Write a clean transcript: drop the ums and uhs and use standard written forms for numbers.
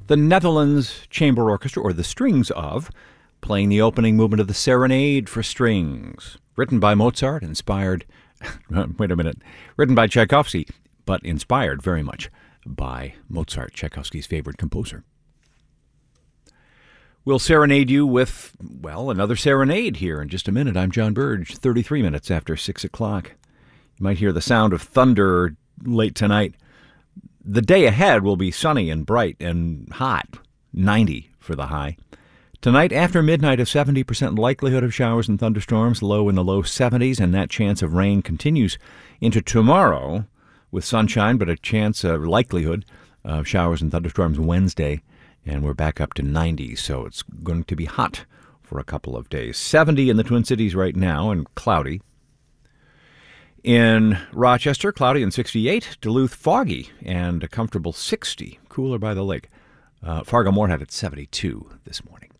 The Netherlands Chamber Orchestra, or the Strings of, playing the opening movement of the Serenade for Strings. Written by Mozart, inspired... Written by Tchaikovsky, but inspired very much by Mozart, Tchaikovsky's favorite composer. We'll serenade you with, another serenade here in just a minute. I'm John Burge, 33 minutes after 6 o'clock. You might hear the sound of thunder late tonight. The day ahead will be sunny and bright and hot, 90 for the high. Tonight, after midnight, a 70% likelihood of showers and thunderstorms, low in the low 70s, and that chance of rain continues into tomorrow with sunshine, but a likelihood of showers and thunderstorms Wednesday. And we're back up to 90, so it's going to be hot for a couple of days. 70 in the Twin Cities right now and cloudy. In Rochester, cloudy and 68. Duluth, foggy and a comfortable 60, cooler by the lake. Fargo-Moorhead at 72 this morning.